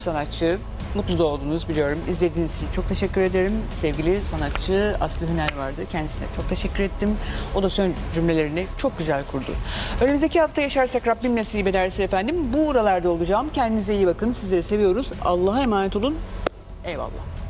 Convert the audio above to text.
sanatçı. Mutlu da olduğunuzu biliyorum. İzlediğiniz için çok teşekkür ederim. Sevgili sanatçı Aslı Hüner vardı. Kendisine çok teşekkür ettim. O da son cümlelerini çok güzel kurdu. Önümüzdeki hafta yaşarsak Rabbim nasip ederse efendim bu oralarda olacağım. Kendinize iyi bakın. Sizleri seviyoruz. Allah'a emanet olun. Eyvallah.